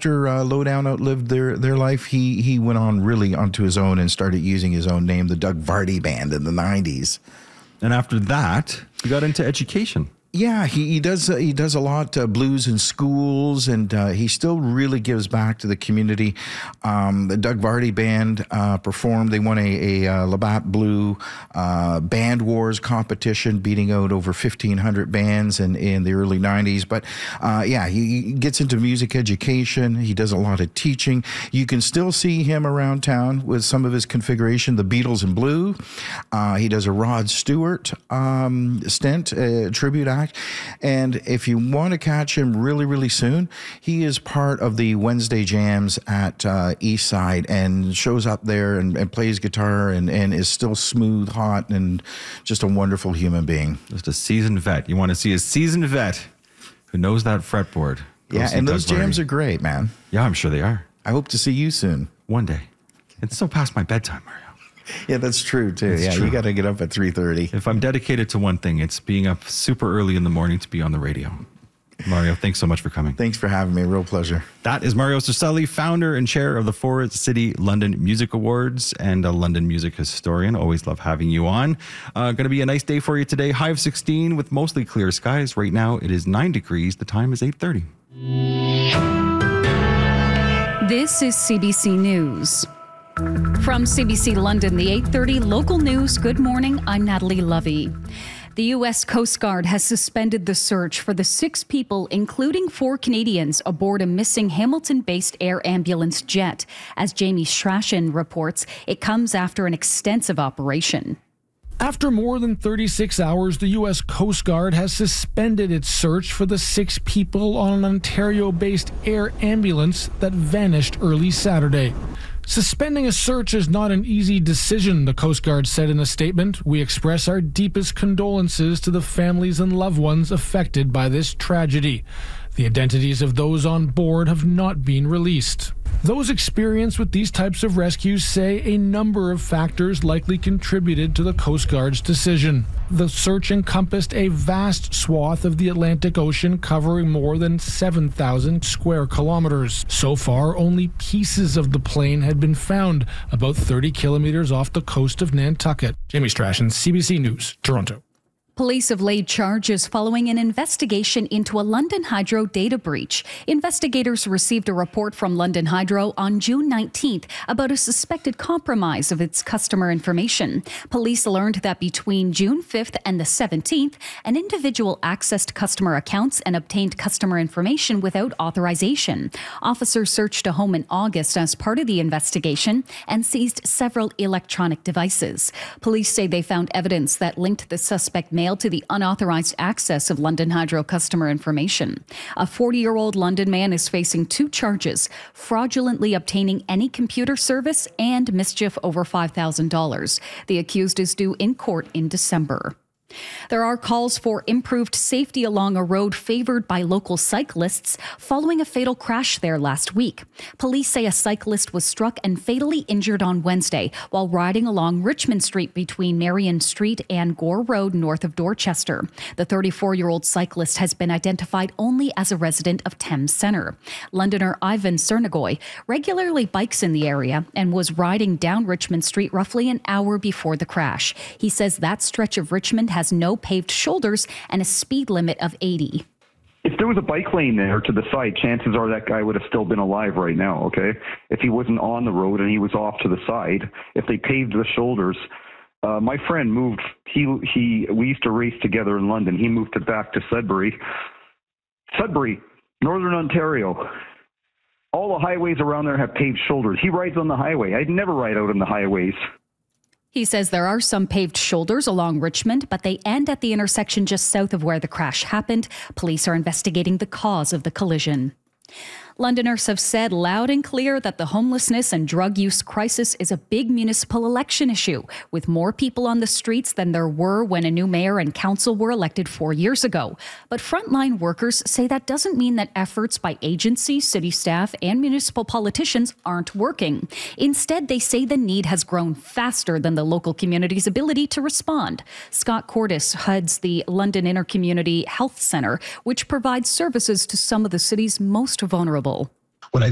after Lowdown outlived their life, he went on really onto his own and started using his own name, the Doug Vardy Band, in the 90s. And after that, he got into education. Yeah, he does a lot, blues in schools, and he still really gives back to the community. The Doug Vardy Band performed. They won a Labatt Blue Band Wars competition, beating out over 1,500 bands in the early 90s. But he gets into music education. He does a lot of teaching. You can still see him around town with some of his configuration, the Beatles in Blue. He does a Rod Stewart stint, tribute act. And if you want to catch him really, really soon, he is part of the Wednesday Jams at Eastside and shows up there and plays guitar and is still smooth, hot, and just a wonderful human being. Just a seasoned vet. You want to see a seasoned vet who knows that fretboard. Yeah, and those jams are great, man. Yeah, I'm sure they are. I hope to see you soon. One day. It's still past my bedtime, Mario. Yeah, that's true, too. It's true. You got to get up at 3:30. If I'm dedicated to one thing, it's being up super early in the morning to be on the radio. Mario, thanks so much for coming. Thanks for having me. Real pleasure. That is Mario Cercelli, founder and chair of the Forest City London Music Awards and a London music historian. Always love having you on. Going to be a nice day for you today. High of 16 with mostly clear skies. Right now it is 9 degrees. The time is 8:30. This is CBC News. From CBC London, the 8:30 local news. Good morning, I'm Natalie Lovey. The U.S. Coast Guard has suspended the search for the 6 people, including 4 Canadians, aboard a missing Hamilton-based air ambulance jet. As Jamie Strachan reports, it comes after an extensive operation. After more than 36 hours, the U.S. Coast Guard has suspended its search for the 6 people on an Ontario-based air ambulance that vanished early Saturday. Suspending a search is not an easy decision, the Coast Guard said in a statement. We express our deepest condolences to the families and loved ones affected by this tragedy. The identities of those on board have not been released. Those experienced with these types of rescues say a number of factors likely contributed to the Coast Guard's decision. The search encompassed a vast swath of the Atlantic Ocean covering more than 7,000 square kilometers. So far, only pieces of the plane had been found, about 30 kilometers off the coast of Nantucket. Jamie Strachan, CBC News, Toronto. Police have laid charges following an investigation into a London Hydro data breach. Investigators received a report from London Hydro on June 19th about a suspected compromise of its customer information. Police learned that between June 5th and the 17th, an individual accessed customer accounts and obtained customer information without authorization. Officers searched a home in August as part of the investigation and seized several electronic devices. Police say they found evidence that linked the suspect to the unauthorized access of London Hydro customer information. A 40-year-old London man is facing 2 charges: fraudulently obtaining any computer service and mischief over $5,000. The accused is due in court in December. There are calls for improved safety along a road favored by local cyclists following a fatal crash there last week. Police say a cyclist was struck and fatally injured on Wednesday while riding along Richmond Street between Marion Street and Gore Road north of Dorchester. The 34-year-old cyclist has been identified only as a resident of Thames Centre. Londoner Ivan Cernagoy regularly bikes in the area and was riding down Richmond Street roughly an hour before the crash. He says that stretch of Richmond has no paved shoulders and a speed limit of 80. If there was a bike lane there to the side, chances are that guy would have still been alive right now, okay? If he wasn't on the road and he was off to the side, if they paved the shoulders. My friend moved, we used to race together in London. He moved back to Sudbury, Northern Ontario. All the highways around there have paved shoulders. He rides on the highway. I'd never ride out on the highways. He says there are some paved shoulders along Richmond, but they end at the intersection just south of where the crash happened. Police are investigating the cause of the collision. Londoners have said loud and clear that the homelessness and drug use crisis is a big municipal election issue, with more people on the streets than there were when a new mayor and council were elected 4 years ago. But frontline workers say that doesn't mean that efforts by agencies, city staff, and municipal politicians aren't working. Instead, they say the need has grown faster than the local community's ability to respond. Scott Cordis heads the London Intercommunity Health Centre, which provides services to some of the city's most vulnerable.